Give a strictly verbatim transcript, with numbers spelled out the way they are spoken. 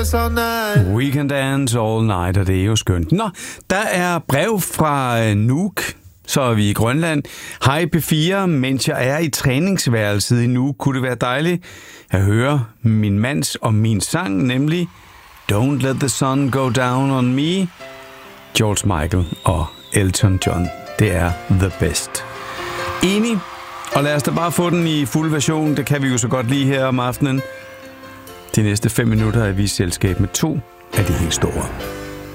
dance all night. We can dance all night, og det er jo skønt. Nå, der er brev fra Nuuk, så er vi i Grønland. Hej P fire, mens jeg er i træningsværelset i Nuuk, kunne det være dejligt at høre min mands og min sang, nemlig Don't Let the Sun Go Down on Me, George Michael og Elton John. Det er the best. Enig, og lad os da bare få den i fuld version. Det kan vi jo så godt lige her om aftenen. De næste fem minutter er vi i selskab med to af de helt store.